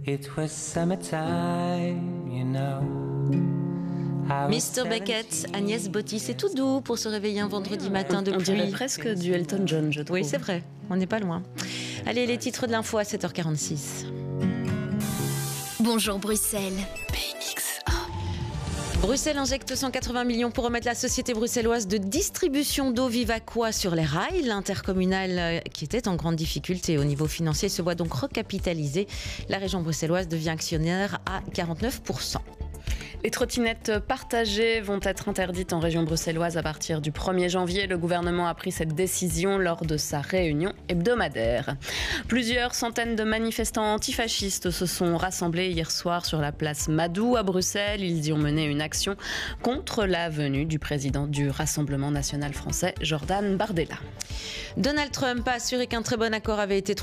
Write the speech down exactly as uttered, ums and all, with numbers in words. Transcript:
It was summertime, you know. mister Beckett, Agnès Botti, c'est tout doux pour se réveiller un vendredi matin de on, on pluie. On dirait presque du Elton John, je trouve. Oui, c'est vrai, on n'est pas loin. Allez, les titres de l'info à sept heures quarante-six. Bonjour Bruxelles. Bruxelles injecte cent quatre-vingts millions pour remettre la société bruxelloise de distribution d'eau Vivaqua sur les rails. L'intercommunal, qui était en grande difficulté au niveau financier, se voit donc recapitalisé. La région bruxelloise devient actionnaire à quarante-neuf pour cent. Les trottinettes partagées vont être interdites en région bruxelloise à partir du premier janvier. Le gouvernement a pris cette décision lors de sa réunion hebdomadaire. Plusieurs centaines de manifestants antifascistes se sont rassemblés hier soir sur la place Madou à Bruxelles. Ils y ont mené une action contre la venue du président du Rassemblement national français, Jordan Bardella. Donald Trump a assuré qu'un très bon accord avait été trouvé